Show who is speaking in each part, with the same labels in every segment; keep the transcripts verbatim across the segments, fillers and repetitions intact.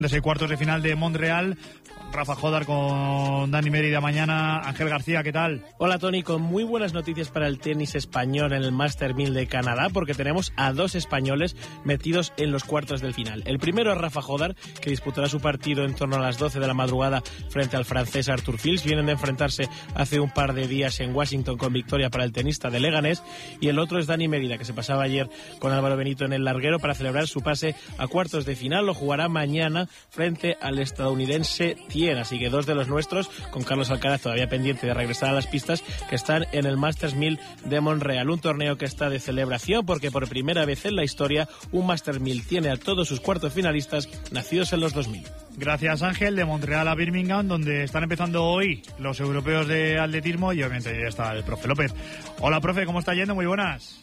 Speaker 1: Desde cuartos de final de Montreal, Rafa Jodar con Dani Mérida mañana. Ángel García, ¿qué tal?
Speaker 2: Hola Tony, con muy buenas noticias para el tenis español en el Master mil de Canadá, porque tenemos a dos españoles metidos en los cuartos del final. El primero es Rafa Jodar, que disputará su partido en torno a las doce de la madrugada frente al francés Arthur Fils. Vienen de enfrentarse hace un par de días en Washington con victoria para el tenista de Leganés. Y el otro es Dani Mérida, que se pasaba ayer con Álvaro Benito en el larguero para celebrar su pase a cuartos de final. Lo jugará mañana frente al estadounidense Tien. Así que dos de los nuestros, con Carlos Alcaraz todavía pendiente de regresar a las pistas, que están en el Masters mil de Montreal. Un torneo que está de celebración porque por primera vez en la historia un Masters mil tiene a todos sus cuartos finalistas nacidos en los dos mil.
Speaker 1: Gracias, Ángel. De Montreal a Birmingham, donde están empezando hoy los europeos de atletismo, y obviamente ya está el profe López. Hola, profe, ¿cómo está yendo? Muy buenas.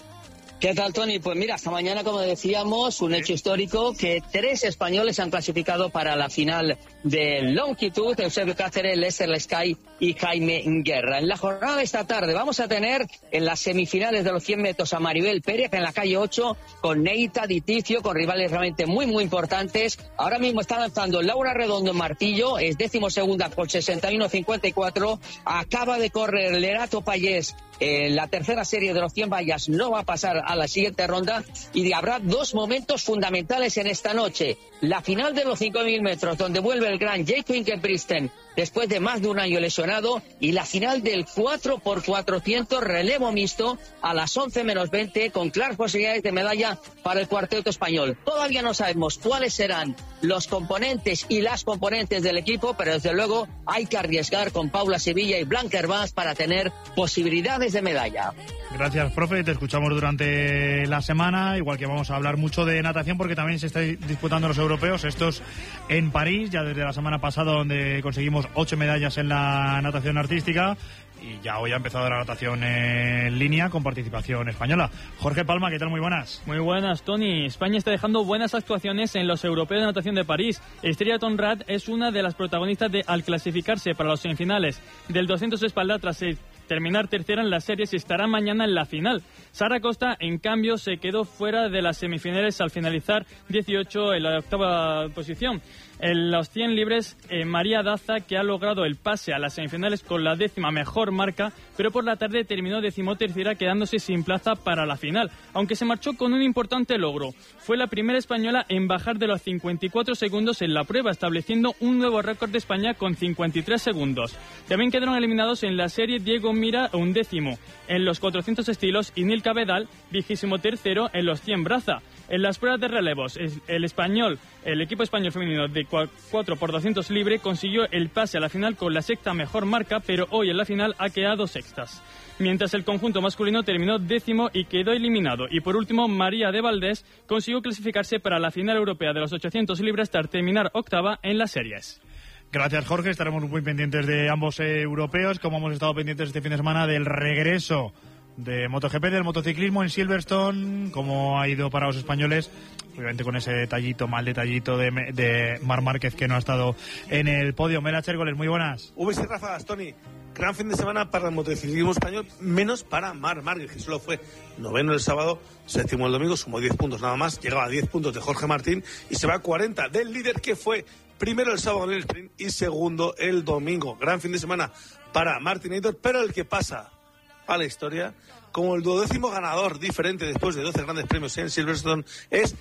Speaker 3: ¿Qué tal, Tony? Pues mira, esta mañana, como decíamos, un hecho histórico, que tres españoles han clasificado para la final de longitud: Eusebio Cáceres, Lester Lescay y Jaime Guerra. En la jornada de esta tarde vamos a tener en las semifinales de los cien metros a Maribel Pérez en la calle ocho, con Neita Diticio, con rivales realmente muy, muy importantes. Ahora mismo está lanzando Laura Redondo en martillo, es décimo segunda con sesenta y uno cincuenta y cuatro. Acaba de correr Lerato Payés en la tercera serie de los cien vallas, no va a pasar a la siguiente ronda, y habrá dos momentos fundamentales en esta noche. La final de los cinco mil metros, donde vuelve el gran Jake Ingebrigtsen después de más de un año lesionado, y la final del cuatro por cuatrocientos relevo mixto a las once menos veinte, con claras posibilidades de medalla para el cuarteto español. Todavía no sabemos cuáles serán los componentes y las componentes del equipo, pero desde luego hay que arriesgar con Paula Sevilla y Blanca Hervás para tener posibilidades de medalla.
Speaker 1: Gracias, profe. Te escuchamos durante la semana, igual que vamos a hablar mucho de natación, porque también se están disputando los europeos, estos en París, ya desde la semana pasada, donde conseguimos ocho medallas en la natación artística, y ya hoy ha empezado la natación en línea con participación española. Jorge Palma, ¿qué tal? Muy buenas.
Speaker 4: Muy buenas, Tony. España está dejando buenas actuaciones en los europeos de natación de París. Estrella Tonrat es una de las protagonistas de, al clasificarse para los semifinales del doscientos espalda tras terminar tercera en las series, y estará mañana en la final. Sara Costa, en cambio, se quedó fuera de las semifinales al finalizar dieciocho en la octava posición. En los cien libres, eh, María Daza, que ha logrado el pase a las semifinales con la décima mejor marca, pero por la tarde terminó decimotercera, quedándose sin plaza para la final, aunque se marchó con un importante logro. Fue la primera española en bajar de los cincuenta y cuatro segundos en la prueba, estableciendo un nuevo récord de España con cincuenta y tres segundos. También quedaron eliminados en la serie Diego Mira, un décimo en los cuatrocientos estilos, y Nil Cabedal, vigésimo tercero en los cien braza. En las pruebas de relevos, el español, el equipo español femenino de cuatro por doscientos libre consiguió el pase a la final con la sexta mejor marca, pero hoy en la final ha quedado sextas. Mientras el conjunto masculino terminó décimo y quedó eliminado. Y por último, María de Valdés consiguió clasificarse para la final europea de los ochocientos libres tras terminar octava en las series.
Speaker 1: Gracias, Jorge. Estaremos muy pendientes de ambos eh, europeos, como hemos estado pendientes este fin de semana del regreso de MotoGP, del motociclismo en Silverstone, cómo ha ido para los españoles, obviamente con ese detallito, mal detallito de, de Marc Márquez, que no ha estado en el podio. Mela Chérgoles, muy buenas.
Speaker 5: V C Rafa, Tony, gran fin de semana para el motociclismo español, menos para Marc Márquez, que solo fue noveno el sábado, séptimo el domingo, sumó diez puntos nada más, llegaba a diez puntos de Jorge Martín y se va a cuarenta del líder, que fue primero el sábado en el sprint y segundo el domingo. Gran fin de semana para Martinator, pero el que pasa a la historia como el duodécimo ganador diferente después de doce grandes premios en Silverstone es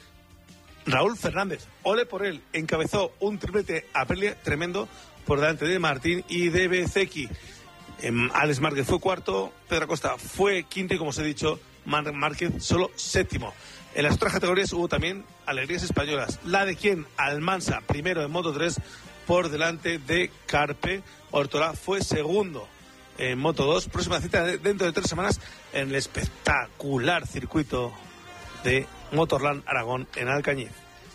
Speaker 5: Raúl Fernández. Ole por él, encabezó un triplete Aprilia tremendo por delante de Martín y de Bezzecchi. Eh, Alex Márquez fue cuarto, Pedro Acosta fue quinto y, como os he dicho, Marc Márquez solo séptimo. En las otras categorías hubo también alegrías españolas. La de quien, Almansa, primero en Moto tres por delante de Carpe. Ortolá fue segundo en Moto dos. Próxima cita dentro de tres semanas en el espectacular circuito de Motorland Aragón en Alcañiz.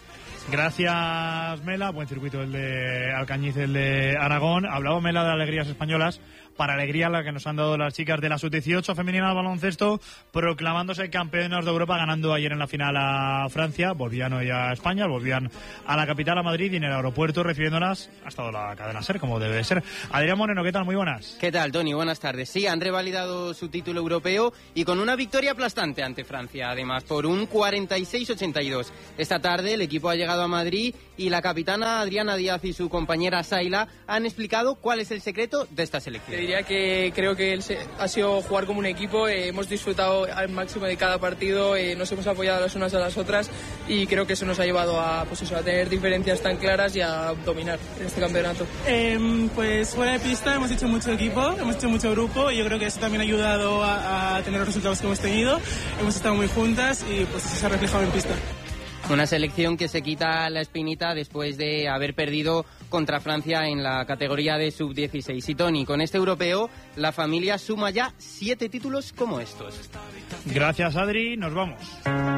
Speaker 1: Gracias, Mela. Buen circuito el de Alcañiz, el de Aragón. Hablaba Mela de alegrías españolas, para alegría la que nos han dado las chicas de la sub dieciocho femenina de baloncesto, proclamándose campeonas de Europa, ganando ayer en la final a Francia. Volvían hoy a España, volvían a la capital, a Madrid, y en el aeropuerto recibiéndolas ha estado la cadena SER, como debe ser. Adrián Moreno, ¿qué tal? Muy buenas.
Speaker 6: ¿Qué tal, Tony? Buenas tardes. Sí, han revalidado su título europeo y con una victoria aplastante ante Francia, además, por un cuarenta y seis a ochenta y dos. Esta tarde el equipo ha llegado llegado a Madrid y la capitana Adriana Díaz y su compañera Saila han explicado cuál es el secreto de esta selección.
Speaker 7: Te diría que creo que el se- ha sido jugar como un equipo, eh, hemos disfrutado al máximo de cada partido, eh, nos hemos apoyado las unas a las otras y creo que eso nos ha llevado a, pues eso, a tener diferencias tan claras y a dominar en este campeonato.
Speaker 8: Eh, pues fuera de pista hemos hecho mucho equipo, hemos hecho mucho grupo y yo creo que eso también ha ayudado a, a tener los resultados que hemos tenido. Hemos estado muy juntas y pues eso se ha reflejado en pista.
Speaker 6: Una selección que se quita la espinita después de haber perdido contra Francia en la categoría de sub dieciséis. Y Tony, con este europeo, la familia suma ya siete títulos como estos.
Speaker 1: Gracias, Adri. Nos vamos.